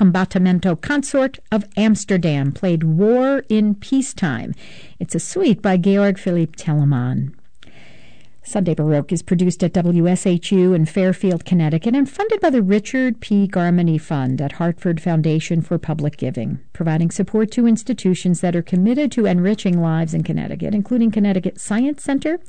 Combattimento Consort of Amsterdam played War in Peacetime. It's a suite by Georg Philipp Telemann. Sunday Baroque is produced at WSHU in Fairfield, Connecticut, and funded by the Richard P. Garmany Fund at Hartford Foundation for Public Giving, providing support to institutions that are committed to enriching lives in Connecticut, including Connecticut Science Center,